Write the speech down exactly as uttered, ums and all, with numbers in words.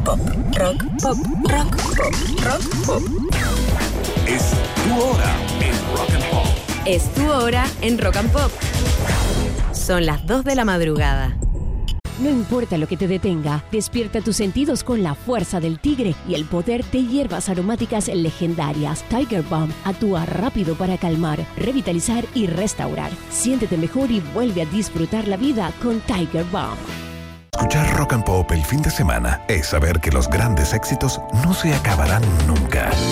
pop, rock, pop, rock, pop, rock, pop. Es tu hora en Rock and Pop. Es tu hora en Rock and Pop. Son las dos de la madrugada. No importa lo que te detenga, despierta tus sentidos con la fuerza del tigre y el poder de hierbas aromáticas legendarias. Tiger Balm actúa rápido para calmar, revitalizar y restaurar. Siéntete mejor y vuelve a disfrutar la vida con Tiger Balm. Escuchar Rock and Pop el fin de semana es saber que los grandes éxitos no se acabarán nunca.